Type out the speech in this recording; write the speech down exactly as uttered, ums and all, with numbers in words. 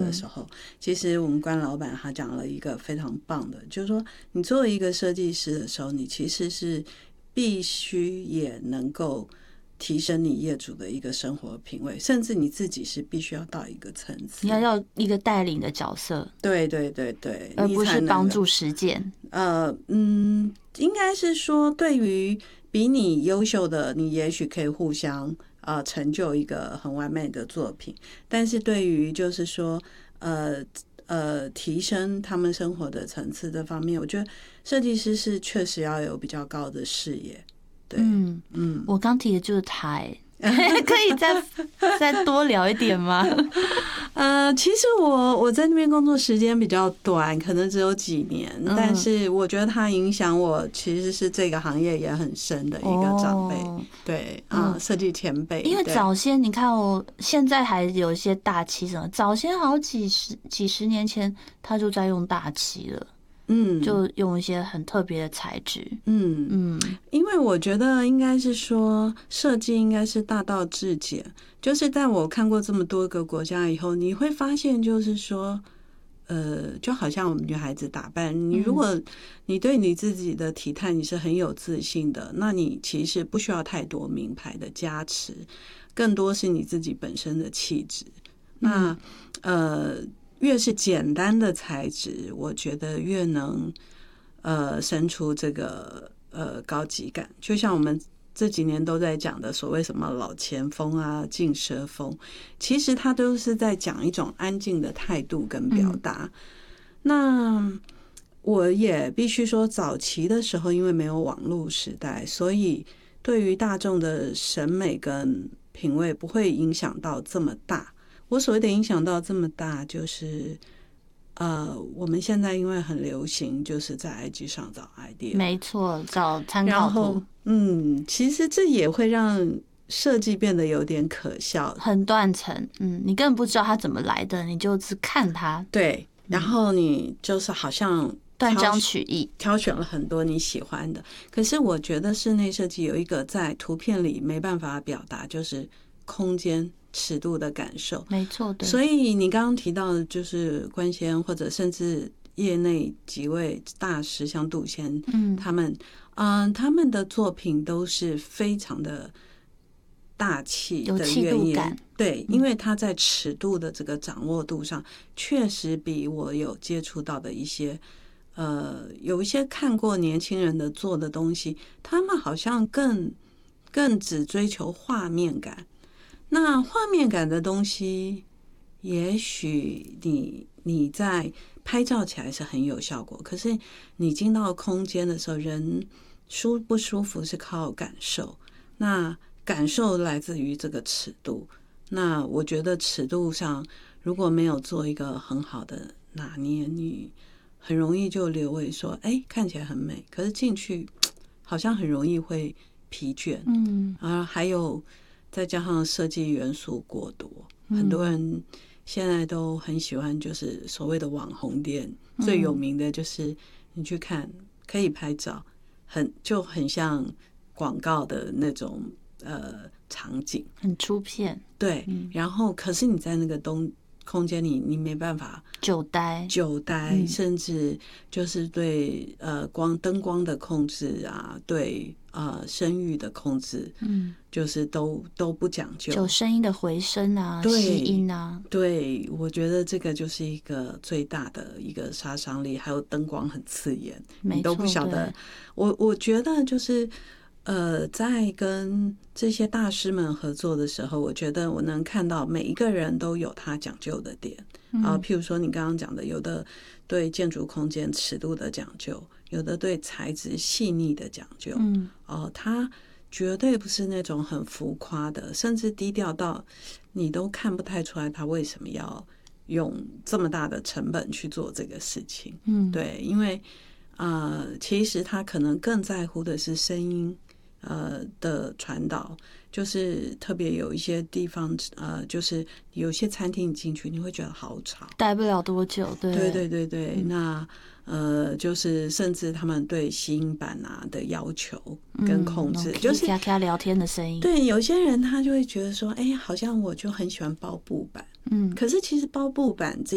的时候，嗯、其实我们关老板他讲了一个非常棒的，就是说你作为一个设计师的时候，你其实是必须也能够提升你业主的一个生活品味，甚至你自己是必须要到一个层次， 你要要一个带领的角色， 对对对对， 而不是帮助实践。 呃嗯，应该是说，对于比你优秀的，你也许可以互相呃成就一个很完美的作品，但是对于就是说呃呃提升他们生活的层次这方面，我觉得设计师是确实要有比较高的视野。对， 嗯嗯， 我刚提的就是他、欸，可以再再多聊一点吗？ 呃，其实我我在那边工作时间比较短，可能只有几年，嗯、但是我觉得他影响我其实是这个行业也很深的一个长辈，哦、对啊，设计前辈。 因为早先你看哦，现在还有一些大漆什么，早先好几十几十年前他就在用大漆了。嗯，就用一些很特别的材质。 嗯嗯，因为我觉得应该是说设计应该是大道至简，就是在我看过这么多个国家以后，你会发现就是说，呃，就好像我们女孩子打扮，你如果你对你自己的体态你是很有自信的，那你其实不需要太多名牌的加持，更多是你自己本身的气质。那呃。越是简单的材质，我觉得越能呃生出这个呃高级感。就像我们这几年都在讲的所谓什么老前锋啊、劲奢风，其实它都是在讲一种安静的态度跟表达。嗯、那我也必须说，早期的时候因为没有网络时代，所以对于大众的审美跟品味不会影响到这么大。我所谓的影响到这么大，就是呃，我们现在因为很流行，就是在 I G 上找 idea， 没错，找参考图。 然后，嗯，其实这也会让设计变得有点可笑， 很断层。嗯，你根本不知道它怎么来的，你就只看它。 对，然后你就是好像断章取义， 挑选了很多你喜欢的。可是我觉得室内设计有一个在图片里没办法表达，就是空间尺度的感受。 没错的。 所以你刚刚提到的就是关先，或者甚至业内几位大师，像杜先，嗯，他们，嗯，他们的作品都是非常的大气的原因，对，因为他在尺度的这个掌握度上，确实比我有接触到的一些，呃，有一些看过年轻人的做的东西，他们好像更更只追求画面感。那画面感的东西，也许你你在拍照起来是很有效果，可是你进到空间的时候，人舒不舒服是靠感受。那感受来自于这个尺度。那我觉得尺度上如果没有做一个很好的拿捏，你很容易就流为说，哎，看起来很美，可是进去好像很容易会疲倦。嗯，啊，还有。再加上设计元素过多，很多人现在都很喜欢，就是所谓的网红店，嗯、最有名的就是你去看，可以拍照，很就很像广告的那种呃场景， 很出片。 对，嗯、然后可是你在那个东空间里，你没办法久待， 久待，嗯、甚至就是对呃光灯光的控制啊，对。呃，声域的控制，嗯，就是都都不讲究， 有声音的回声啊，吸音啊， 对，我觉得这个就是一个最大的一个杀伤力，还有灯光很刺眼，你都不晓得。我我觉得就是呃，在跟这些大师们合作的时候，我觉得我能看到每一个人都有他讲究的点啊，譬如说你刚刚讲的，有的对建筑空间尺度的讲究。有的对材质细腻的讲究，嗯，哦，它绝对不是那种很浮夸的，甚至低调到你都看不太出来他为什么要用这么大的成本去做这个事情。嗯，对，因为呃，其实他可能更在乎的是声音呃的传导，就是特别有一些地方呃，就是有些餐厅你进去你会觉得好吵， 待不了多久，对， 对对对对，嗯、那。呃，就是甚至他们对吸音板啊的要求跟控制， 嗯、 就是跟他聊天的声音。 对，有些人他就会觉得说，哎，好像我就很喜欢包布板，嗯，可是其实包布板这